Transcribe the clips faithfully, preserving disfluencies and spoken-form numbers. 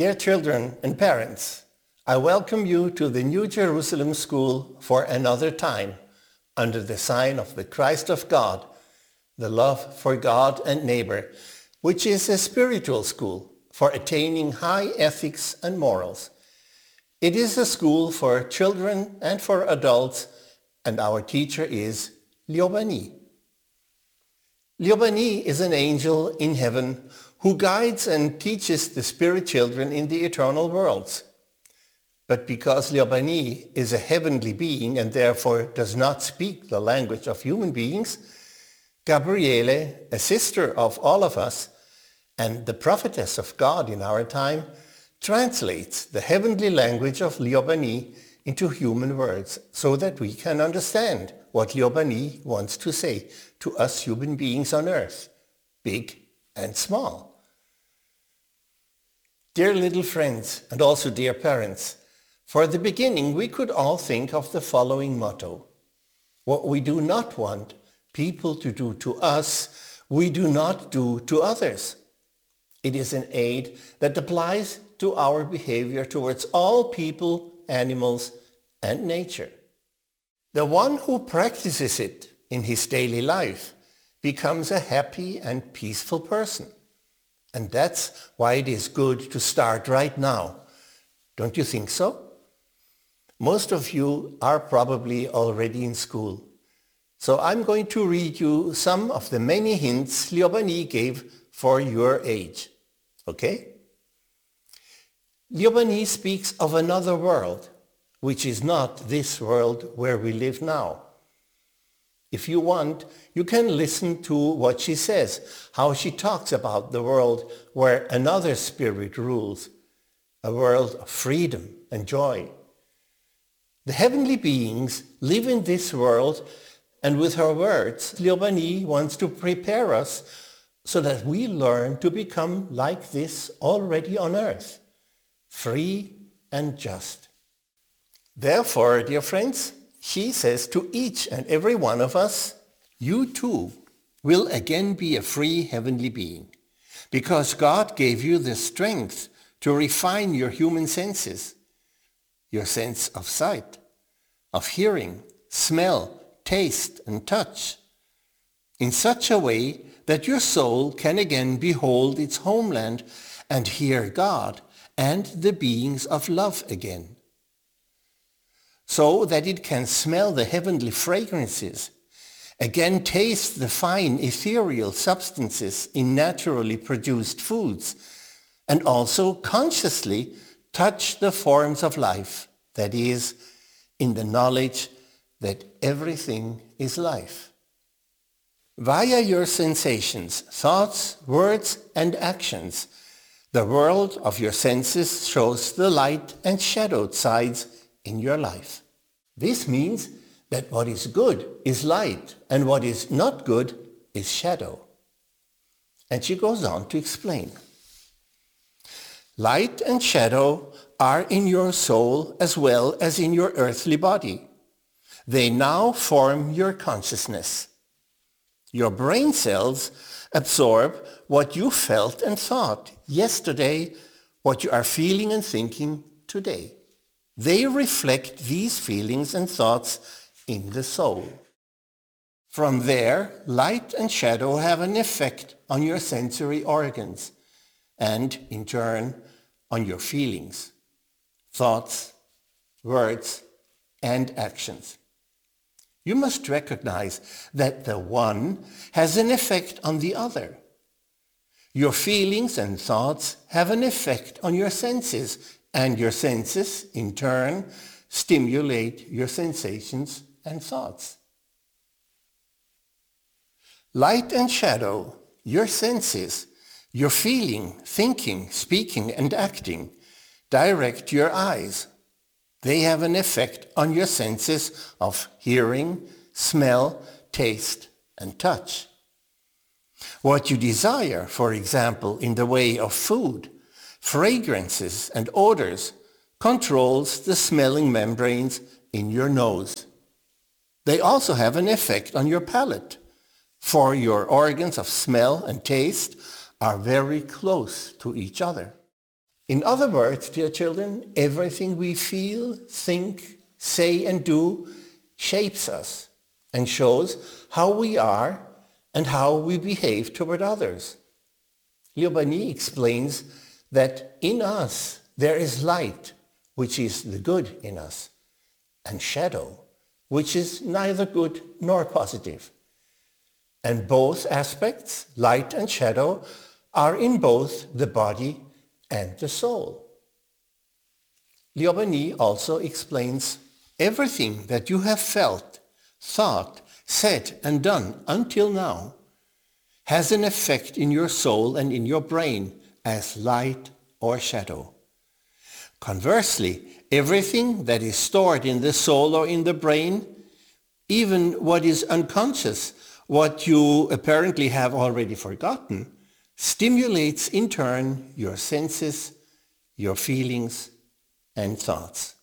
Dear children and parents, I welcome you to the New Jerusalem School for another time, under the sign of the Christ of God, the love for God and neighbor, which is a spiritual school for attaining high ethics and morals. It is a school for children and for adults, and our teacher is Liobani. Liobani is an angel in heaven who guides and teaches the spirit children in the eternal worlds. But because Liobani is a heavenly being and therefore does not speak the language of human beings, Gabriele, a sister of all of us and the prophetess of God in our time, translates the heavenly language of Liobani into human words so that we can understand what Liobani wants to say to us human beings on earth, big and small. Dear little friends, and also dear parents, for the beginning we could all think of the following motto: what we do not want people to do to us, we do not do to others. It is an aid that applies to our behavior towards all people, animals, and nature. The one who practices it in his daily life becomes a happy and peaceful person. And that's why it is good to start right now. Don't you think so? Most of you are probably already in school. So I'm going to read you some of the many hints Liobani gave for your age. Okay? Liobani speaks of another world, which is not this world where we live now. If you want, you can listen to what she says, how she talks about the world where another spirit rules, a world of freedom and joy. The heavenly beings live in this world, and with her words, Liobani wants to prepare us so that we learn to become like this already on earth, free and just. Therefore, dear friends, she says to each and every one of us, you too will again be a free heavenly being, because God gave you the strength to refine your human senses, your sense of sight, of hearing, smell, taste, and touch, in such a way that your soul can again behold its homeland and hear God and the beings of love again, so that it can smell the heavenly fragrances, again taste the fine ethereal substances in naturally produced foods, and also consciously touch the forms of life, that is, in the knowledge that everything is life. Via your sensations, thoughts, words, and actions, the world of your senses shows the light and shadowed sides in your life. This means that what is good is light and what is not good is shadow. And she goes on to explain. Light and shadow are in your soul as well as in your earthly body. They now form your consciousness. Your brain cells absorb what you felt and thought yesterday, what you are feeling and thinking today. They reflect these feelings and thoughts in the soul. From there, light and shadow have an effect on your sensory organs and, in turn, on your feelings, thoughts, words, and actions. You must recognize that the one has an effect on the other. Your feelings and thoughts have an effect on your senses, and your senses, in turn, stimulate your sensations and thoughts. Light and shadow, your senses, your feeling, thinking, speaking, and acting, direct your eyes. They have an effect on your senses of hearing, smell, taste, and touch. What you desire, for example, in the way of food, fragrances, and odors, controls the smelling membranes in your nose. They also have an effect on your palate, for your organs of smell and taste are very close to each other. In other words, dear children, everything we feel, think, say and do shapes us and shows how we are and how we behave toward others. Liobani explains that in us there is light, which is the good in us, and shadow, which is neither good nor positive. And both aspects, light and shadow, are in both the body and the soul. Liobani also explains everything that you have felt, thought, said and done until now has an effect in your soul and in your brain as light or shadow. Conversely, everything that is stored in the soul or in the brain, even what is unconscious, what you apparently have already forgotten, stimulates in turn your senses, your feelings and thoughts.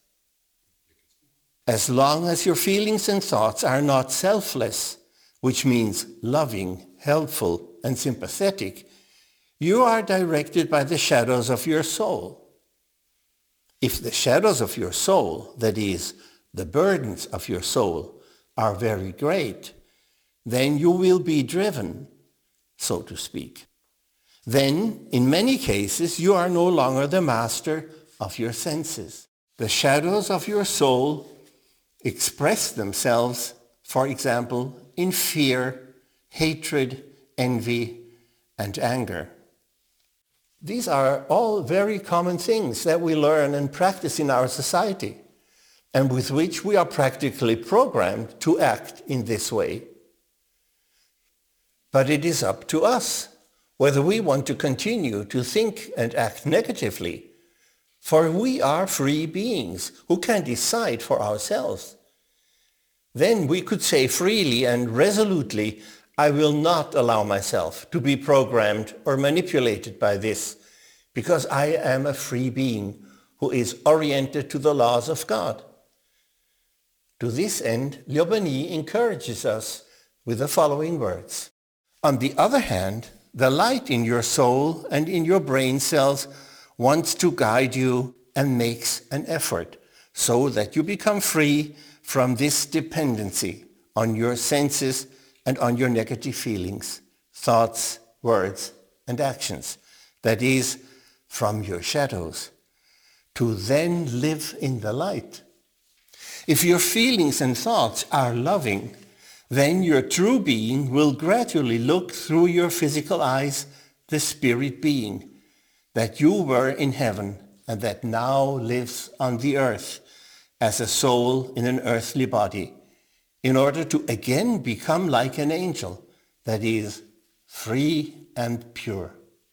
As long as your feelings and thoughts are not selfless, which means loving, helpful and sympathetic, you are directed by the shadows of your soul. If the shadows of your soul, that is, the burdens of your soul, are very great, then you will be driven, so to speak. Then, in many cases, you are no longer the master of your senses. The shadows of your soul express themselves, for example, in fear, hatred, envy, and anger. These are all very common things that we learn and practice in our society, and with which we are practically programmed to act in this way. But it is up to us whether we want to continue to think and act negatively, for we are free beings who can decide for ourselves. Then we could say freely and resolutely, I will not allow myself to be programmed or manipulated by this, because I am a free being who is oriented to the laws of God. To this end, Liobani encourages us with the following words. On the other hand, the light in your soul and in your brain cells wants to guide you and makes an effort so that you become free from this dependency on your senses and on your negative feelings, thoughts, words, and actions. That is, from your shadows, to then live in the light. If your feelings and thoughts are loving, then your true being will gradually look through your physical eyes the spirit being that you were in heaven and that now lives on the earth as a soul in an earthly body, in order to again become like an angel, that is, free and pure.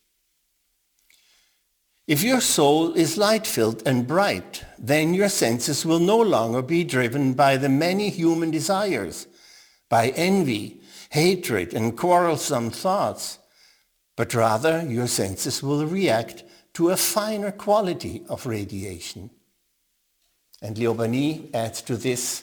If your soul is light-filled and bright, then your senses will no longer be driven by the many human desires, by envy, hatred, and quarrelsome thoughts, but rather your senses will react to a finer quality of radiation. And Liobani adds to this,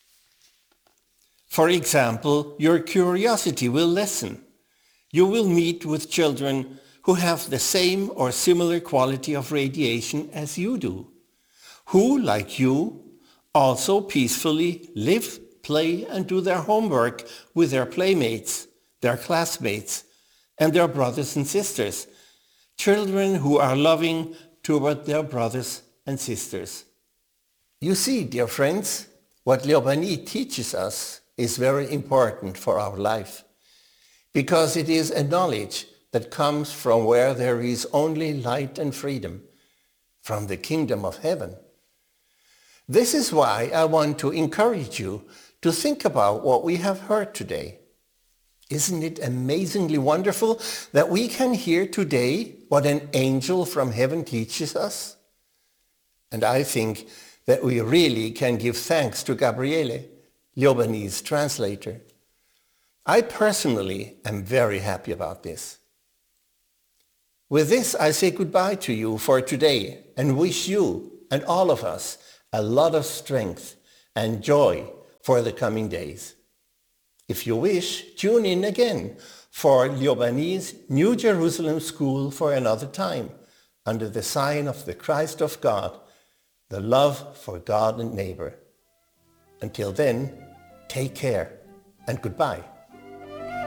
for example, your curiosity will lessen. You will meet with children who have the same or similar quality of radiation as you do, who, like you, also peacefully live, play, and do their homework with their playmates, their classmates, and their brothers and sisters, children who are loving toward their brothers and sisters. You see, dear friends, what Liobani teaches us is very important for our life, because it is a knowledge that comes from where there is only light and freedom, from the kingdom of heaven. This is why I want to encourage you to think about what we have heard today. Isn't it amazingly wonderful that we can hear today what an angel from heaven teaches us? And I think that we really can give thanks to Gabriele, Liobani's translator. I personally am very happy about this. With this, I say goodbye to you for today and wish you and all of us a lot of strength and joy for the coming days. If you wish, tune in again for Liobani's New Jerusalem School for another time, under the sign of the Christ of God, the love for God and neighbor. Until then, take care and goodbye.